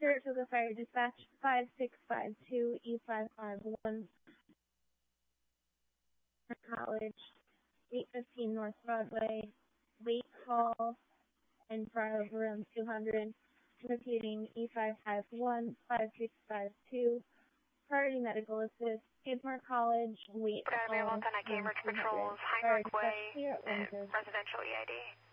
Saratoga Fire Dispatch 5652 E551 College, 815 North Broadway, wait call in front of room 200, repeating E551 5652, priority medical assist, Skidmore College, wait call, Lieutenant Cambridge Patrols, Heinrich Way, residential EID.